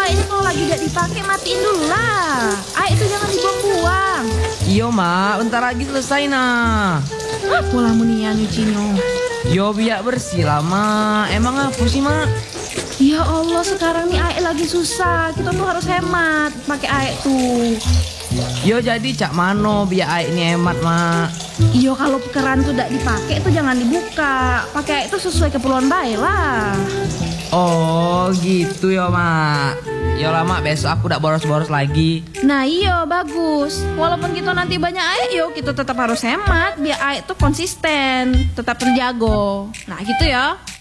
airnya kalau lagi gak dipakai matiin dulu lah. Air itu jangan dibuang-buang. Iyo mak, bentar lagi selesai nah. Pola munia nyucinya. Yo biar bersih lah mak. Emang apa sih mak? Ya Allah, sekarang nih air lagi susah. Kita tuh harus hemat pakai air tuh. Yo jadi cak mano biar air ini hemat mak. Iyo kalau keran tuh gak dipakai tuh jangan dibuka. Pakai air itu sesuai keperluan baik lah. Oh gitu ya mak. Yo lah mak, besok aku udah boros-boros lagi. Nah iyo bagus. Walaupun kita nanti banyak air, yo kita tetap harus hemat biar air tuh konsisten, tetap terjaga. Nah gitu ya.